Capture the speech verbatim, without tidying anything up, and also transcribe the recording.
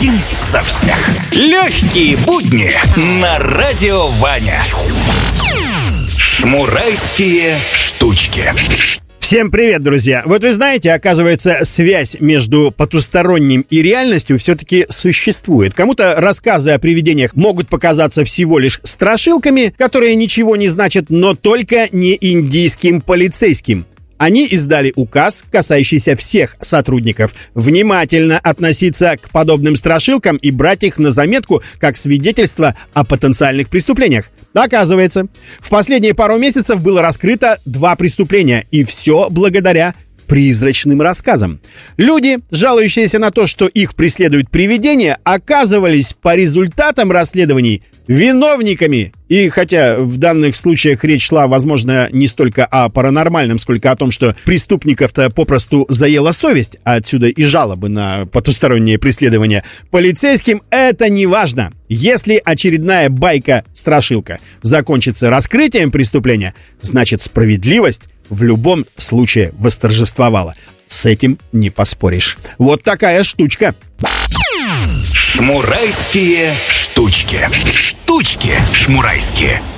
Один за всех. Легкие будни на Радио Ваня. Шмурайские штучки. Всем привет, друзья! Вот вы знаете, оказывается, связь между потусторонним и реальностью все-таки существует. Кому-то рассказы о привидениях могут показаться всего лишь страшилками, которые ничего не значат, но только не индийским полицейским. Они издали указ, касающийся всех сотрудников, внимательно относиться к подобным страшилкам и брать их на заметку как свидетельство о потенциальных преступлениях. Оказывается, в последние пару месяцев было раскрыто два преступления, и все благодаря призрачным рассказам. Люди, жалующиеся на то, что их преследуют привидения, оказывались по результатам расследований виновниками. И хотя в данных случаях речь шла, возможно, не столько о паранормальном, сколько о том, что преступников-то попросту заела совесть, а отсюда и жалобы на потустороннее преследование, полицейским это не важно. Если очередная байка-страшилка закончится раскрытием преступления, значит справедливость в любом случае восторжествовала. С этим не поспоришь. Вот такая штучка. Шмурайские штучки. Штучки шмурайские.